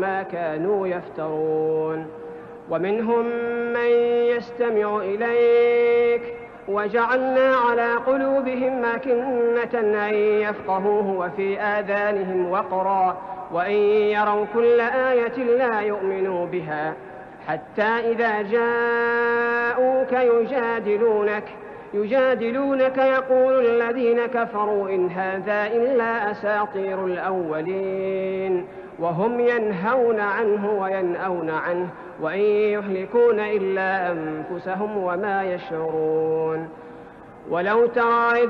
ما كانوا يفترون. ومنهم من يستمع إليك وجعلنا على قلوبهم أكنة أن يفقهوه وفي آذانهم وقرا وإن يروا كل آية لا يؤمنوا بها حتى إذا جاءوك يجادلونك يقول الذين كفروا إن هذا إلا أساطير الأولين وهم ينهون عنه وينأون عنه وإن يهلكون إلا أنفسهم وما يشعرون. ولو ترى